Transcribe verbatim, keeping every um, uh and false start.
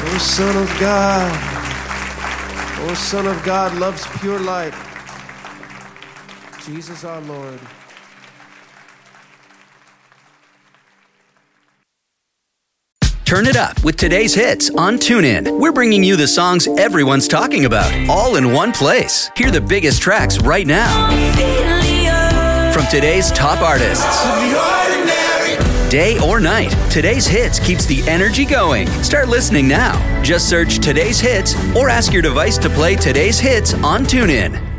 O Son of God, O Son of God loves pure light. Jesus our Lord. Turn it up with today's hits on TuneIn. We're bringing you the songs everyone's talking about, all in one place. Hear the biggest tracks right now from today's top artists. Day or night, today's hits keeps the energy going. Start listening now. Just search today's hits or ask your device to play today's hits on TuneIn.